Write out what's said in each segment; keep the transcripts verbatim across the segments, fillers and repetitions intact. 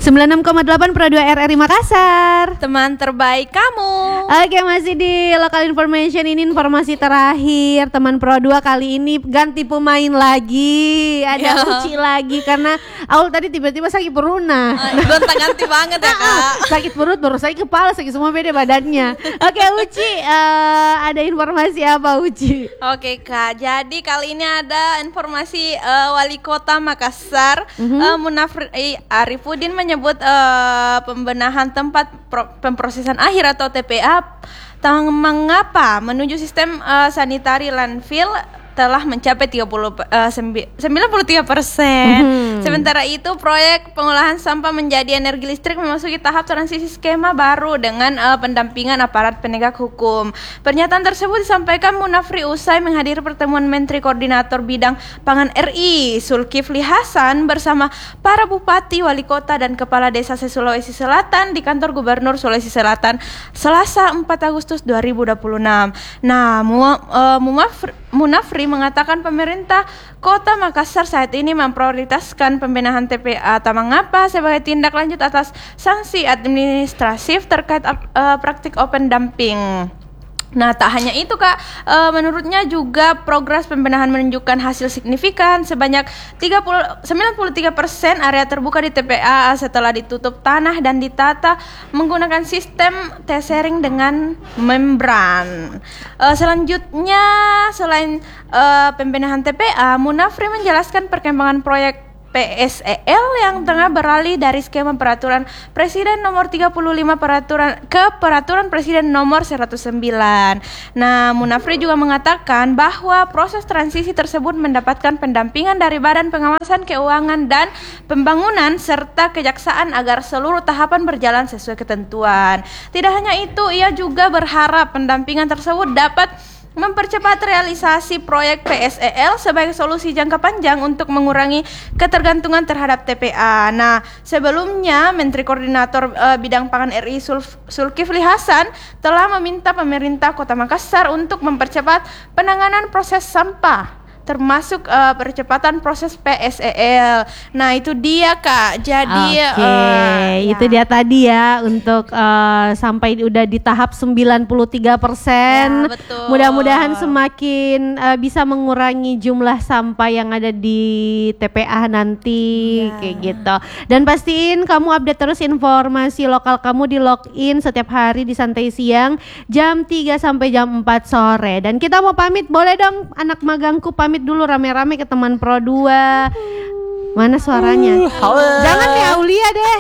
sembilan puluh enam koma delapan Pro dua R R I Makassar. Teman terbaik kamu. Oke, masih di Local Information. Ini informasi terakhir. Teman Pro dua kali ini ganti pemain lagi. Ada Ya. Uci lagi karena Aul tadi tiba-tiba sakit perut. Nah, gonta-ganti banget ya kak. sakit perut baru sakit kepala, sakit semua beda badannya. Oke Uci, uh, ada informasi apa Uci? Oke kak, jadi kali ini ada informasi uh, Wali Kota Makassar, Mhm. uh, Munafri Arifudin menyebut uh, pembenahan tempat pro- pemprosesan akhir atau T P A Tamangapa menuju sistem uh, sanitari landfill telah mencapai tiga puluh, uh, sembilan puluh tiga persen. Mhm. Sementara itu, proyek pengolahan sampah menjadi energi listrik memasuki tahap transisi skema baru dengan uh, pendampingan aparat penegak hukum. Pernyataan tersebut disampaikan Munafri usai menghadiri pertemuan Menteri Koordinator Bidang Pangan R I Zulkifli Hasan bersama para bupati, wali kota, dan kepala desa se-Sulawesi Selatan di kantor Gubernur Sulawesi Selatan Selasa empat Agustus dua ribu dua puluh enam. Nah, Mu, uh, Munafri, Munafri mengatakan pemerintah Kota Makassar saat ini memprioritaskan pembenahan T P A Tamangapa sebagai tindak lanjut atas sanksi administratif terkait uh, praktik open dumping. Nah, tak hanya itu kak, e, menurutnya juga progres pembenahan menunjukkan hasil signifikan sebanyak tiga puluh, sembilan puluh tiga persen area terbuka di T P A setelah ditutup tanah dan ditata menggunakan sistem tethering dengan membran. E, selanjutnya, selain e, pembenahan T P A, Munafri menjelaskan perkembangan proyek P S E L yang tengah beralih dari skema peraturan Presiden nomor tiga puluh lima peraturan ke peraturan Presiden nomor seratus sembilan. Nah, Munafri juga mengatakan bahwa proses transisi tersebut mendapatkan pendampingan dari Badan Pengawasan Keuangan dan Pembangunan serta Kejaksaan agar seluruh tahapan berjalan sesuai ketentuan. Tidak hanya itu, ia juga berharap pendampingan tersebut dapat mempercepat realisasi proyek P S E L sebagai solusi jangka panjang untuk mengurangi ketergantungan terhadap T P A. Nah, sebelumnya Menteri Koordinator uh, Bidang Pangan R I Sul- Zulkifli Hasan telah meminta pemerintah Kota Makassar untuk mempercepat penanganan proses sampah, termasuk uh, percepatan proses P S E L. Nah, itu dia kak. Jadi Oke, uh, itu ya. dia tadi ya untuk uh, sampai udah di tahap sembilan puluh tiga persen. Ya, betul. Mudah-mudahan semakin uh, bisa mengurangi jumlah sampah yang ada di T P A nanti, Ya. kayak gitu. Dan pastiin kamu update terus informasi lokal kamu di login setiap hari di Santai Siang jam tiga sampai jam empat sore. Dan kita mau pamit, boleh dong anak magangku pamit dulu rame-rame ke teman Pro dua. Mana suaranya? Jangan nih Aulia deh.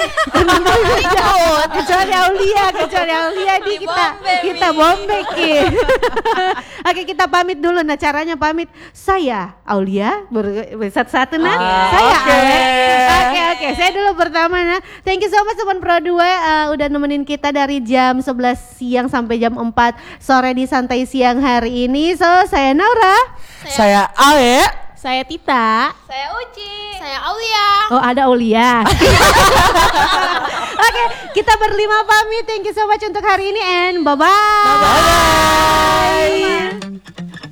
Kecuali Aulia, kecuali Aulia di kita kita bombekin. Oke, kita pamit dulu. Nah, caranya pamit. Saya Aulia, satu-satu nah. Saya oke. Ale. Oke, oke. Saya dulu pertama nah. Thank you so much teman Pro dua uh, udah nemenin kita dari jam sebelas siang sampai jam empat sore di Santai Siang hari ini. So, saya Naura. Saya Ale. Saya Tita. Saya Uci. Saya Aulia. Oh, ada Aulia. Oke, kita berlima pamit. Thank you so much untuk hari ini and bye-bye. Bye.